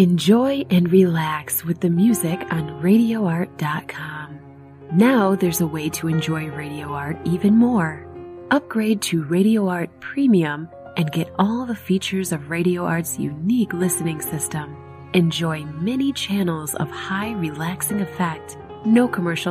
Enjoy and relax with the music on RadioArt.com. Now there's a way to enjoy Radio Art even more. Upgrade to Radio Art Premium and get all the features of Radio Art's unique listening system. Enjoy many channels of high relaxing effect, no commercial